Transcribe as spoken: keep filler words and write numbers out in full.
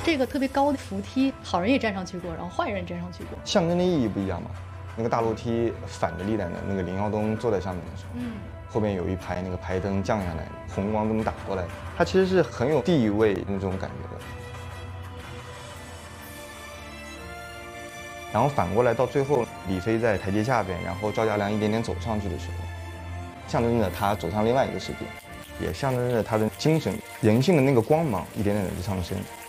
这个特别高的扶梯，好人也站上去过，然后坏人也站上去过， 象征的意义不一样嘛。那个大楼梯反着历代的，那个林耀东坐在上面的时候，嗯，后面有一排那个排灯降下来，红光这么打过来，它其实是很有地位那种感觉的。然后反过来到最后，李飞在台阶下边，然后赵家良一点点走上去的时候，象征着他走向另外一个世界，也象征着他的精神、人性的那个光芒一点点的上升。